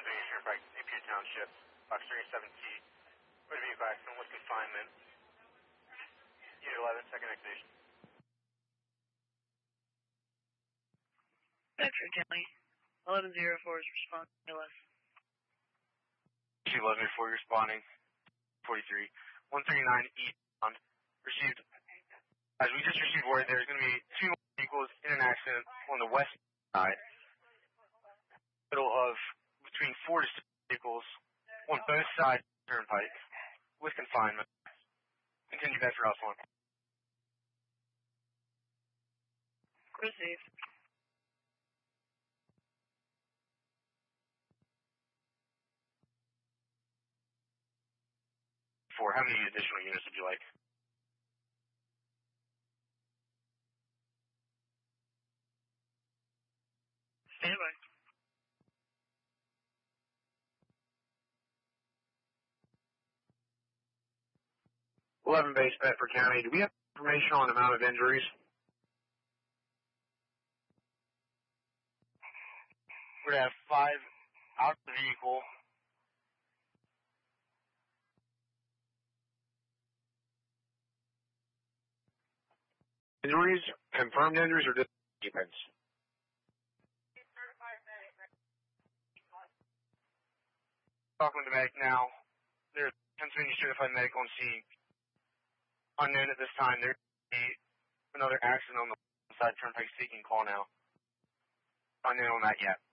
Pennsylvania Turnpike, Napier Township, Fox 37T, motor vehicle accident with confinement, Unit 11, second activation. Bedford County, 1104 is responding, LS. 1104 responding, 43, 139 eastbound, received, as we just received word, there's going to be two vehicles in an accident on the west side, middle of between 4 to 6 vehicles on both sides of the turnpike with confinement. Continue that for House 1. Received. How many additional units would you like? Stand by. 11 base Bedford County. Do we have information on the amount of injuries? We're going to have 5 out of the vehicle. Injuries, confirmed injuries, or just occupants? Talking to the medic now. There's Pennsylvania certified medic on scene. Unknown at this time. There's another accident on the side turnpike seeking call now. Unknown on that yet.